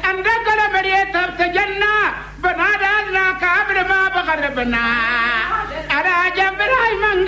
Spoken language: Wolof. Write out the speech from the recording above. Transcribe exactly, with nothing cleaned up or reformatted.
أن ذكر مريت بنادى قبل ما بغربنا على جنب راي من